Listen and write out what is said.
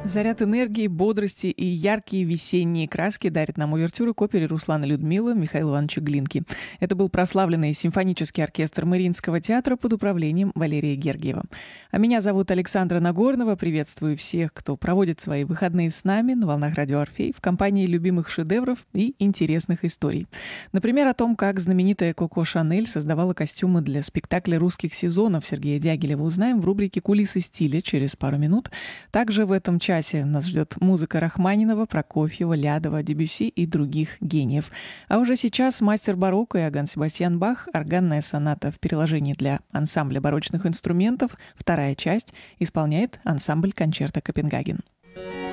Заряд энергии, бодрости и яркие весенние краски дарит нам увертюры к опере Руслана Людмила Михаила Ивановича Глинки. Это был прославленный симфонический оркестр Мариинского театра под управлением Валерия Гергиева. А меня зовут Александра Нагорнова. Приветствую всех, кто проводит свои выходные с нами на волнах радио Орфей в компании любимых шедевров и интересных историй. Например, о том, как знаменитая Коко Шанель создавала костюмы для спектакля русских сезонов Сергея Дягилева, узнаем в рубрике «Кулисы стиля» через пару минут. Также в этом часе нас ждет музыка Рахманинова, Прокофьева, Лядова, Дебюсси и других гениев. А уже сейчас мастер барокко Иоганн Себастьян Бах, органная соната в переложении для ансамбля барочных инструментов, вторая часть, исполняет ансамбль «Кончерто Копенгаген».